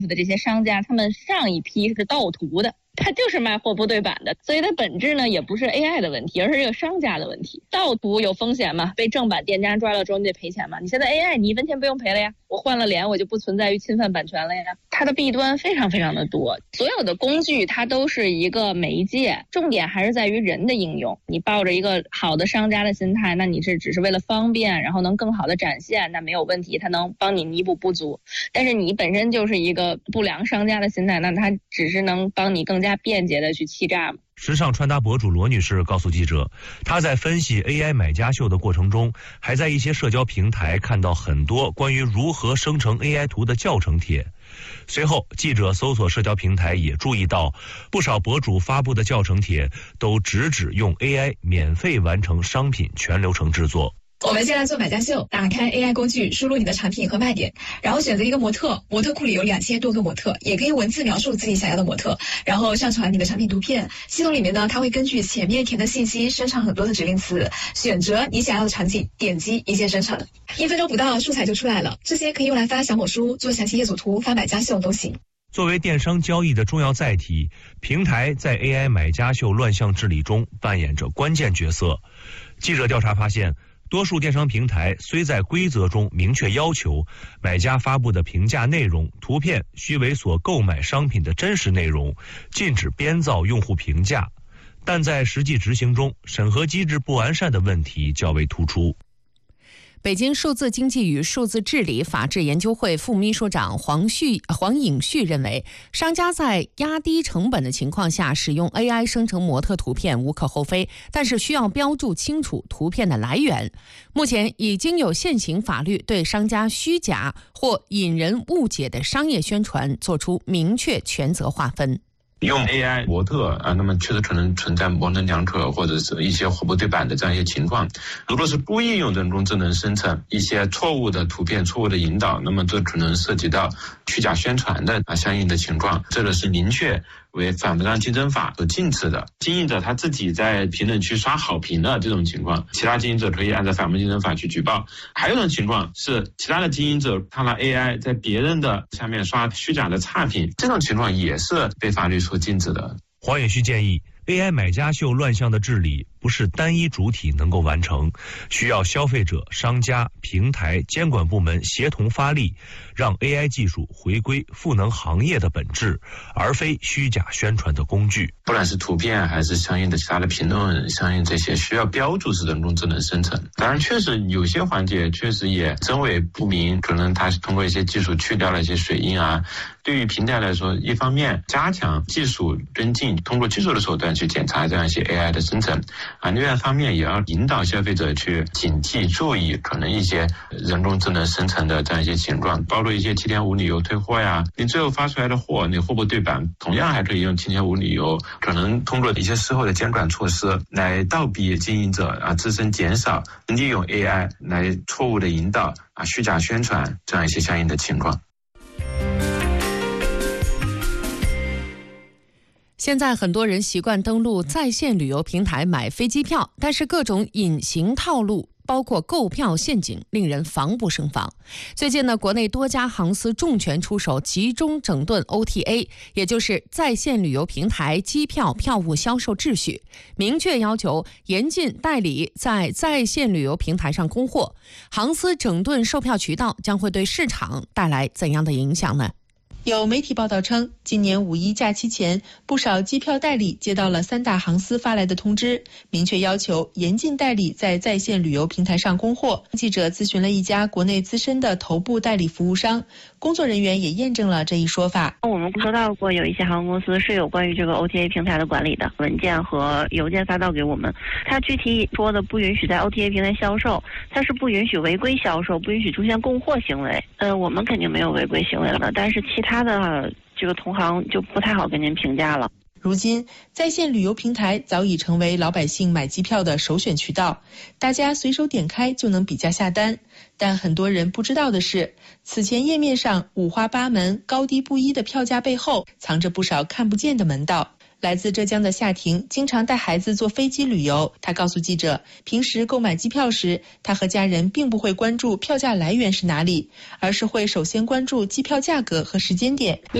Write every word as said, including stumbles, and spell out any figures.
的这些商家，他们上一批是盗图的。它就是卖货不对版的，所以它本质呢也不是 A I 的问题，而是这个商家的问题。盗图有风险吗？被正版店家抓了之后你得赔钱吗？你现在 A I 你一分钱不用赔了呀，我换了脸我就不存在于侵犯版权了呀。它的弊端非常非常的多，所有的工具它都是一个媒介，重点还是在于人的应用。你抱着一个好的商家的心态，那你是只是为了方便，然后能更好的展现，那没有问题，它能帮你弥补不足。但是你本身就是一个不良商家的心态，那它只是能帮你更加便捷的去欺诈。 时尚穿搭博主罗女士告诉记者，她在分析 A I 买家秀的过程中，还在一些社交平台看到很多关于如何生成 A I 图的教程帖。随后记者搜索社交平台，也注意到不少博主发布的教程帖都直指用 A I 免费完成商品全流程制作。 我们先来做买家秀，打开 A I 工具，输入你的产品和卖点，然后选择一个模特，模特库里有两千多个模特，也可以文字描述自己想要的模特，然后上传你的产品图片。系统里面呢，它会根据前面填的信息生成很多的指令词，选择你想要的场景，点击一键生成，一分钟不到素材就出来了。这些可以用来发小某书、做详情页组图、发买家秀都行。 作为电商交易的重要载体，平台在 A I 买家秀乱象治理中扮演着关键角色。记者调查发现，多数电商平台虽在规则中明确要求买家发布的评价内容、图片须为所购买商品的真实内容，禁止编造用户评价，但在实际执行中，审核机制不完善的问题较为突出。 北京数字经济与数字治理法治研究会副秘书长黄旭黄颖旭认为，商家在压低成本的情况下使用 A I 生成模特图片无可厚非，但是需要标注清楚图片的来源。目前已经有现行法律对商家虚假或引人误解的商业宣传做出明确权责划分。 用 A I 模特啊，那么确实可能存在模棱两可或者是一些货不对版的这样一些情况。如果是故意用人工智能生成一些错误的图片、错误的引导，那么这可能涉及到虚假宣传的啊相应的情况，这个是明确为反不当竞争法所禁止的。经营者他自己在评论区刷好评的这种情况，其他经营者可以按照反不当竞争法去举报。还有一种情况是，其他的经营者他拿 A I 在别人的下面刷虚假的差评，这种情况也是被法律所禁止的。 黄永旭建议 A I 买家秀乱象的治理不是单一主体能够完成，需要消费者、商家、平台、监管部门协同发力，让 A I 技术回归赋能行业的本质，而非虚假宣传的工具。 不管是图片还是相应的其他的评论，相应这些需要标注是人工智能生成。当然确实有些环节确实也真伪不明，可能它是通过一些技术去掉了一些水印啊。对于平台来说，一方面加强技术跟进，通过技术的手段去检查这样一些 A I 的生成啊，另外一方面也要引导消费者去警惕注意可能一些人工智能生成的这样一些情况，包括一些七天无理由退货呀，你最后发出来的货你货不对版，同样还可以用七天无理由，可能通过一些事后的监管措施来倒逼经营者啊自身减少利用 A I 来错误的引导啊虚假宣传这样一些相应的情况。 现在很多人习惯登录在线旅游平台买飞机票，但是各种隐形套路包括购票陷阱，令人防不胜防。最近呢，国内多家航司重拳出手，集中整顿 O T A， 也就是在线旅游平台机票票务销售秩序，明确要求严禁代理在在线旅游平台上供货。航司整顿售票渠道将会对市场带来怎样的影响呢？ 有媒体报道称，今年五一假期前，不少机票代理接到了三大航司发来的通知，明确要求严禁代理在在线旅游平台上供货。记者咨询了一家国内资深的头部代理服务商，工作人员也验证了这一说法。 我们收到过有一些航空公司是有关于这个 O T A 平台的管理的文件和邮件发到给我们，它具体说的不允许在 O T A 平台销售，它是不允许违规销售，不允许出现供货行为。呃，我们肯定没有违规行为了，但是其他他的这个同行就不太好跟您评价了。 如今，在线旅游平台早已成为老百姓买机票的首选渠道，大家随手点开就能比价下单。但很多人不知道的是，此前页面上五花八门、高低不一的票价背后，藏着不少看不见的门道。 来自浙江的夏婷经常带孩子坐飞机旅游。她告诉记者，平时购买机票时，她和家人并不会关注票价来源是哪里，而是会首先关注机票价格和时间点。